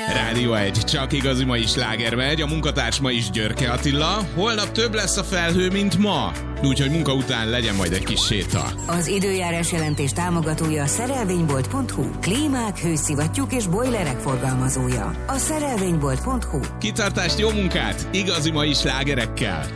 Rádió 1, csak igazi mai sláger megy, a munkatárs ma is Györke Attila, holnap több lesz a felhő, mint ma, úgyhogy munka után legyen majd egy kis séta. Az időjárás jelentés támogatója a szerelvénybolt.hu, klímák, hőszivattyúk és bojlerek forgalmazója. A szerelvénybolt.hu. Kitartást, jó munkát, igazi mai slágerekkel!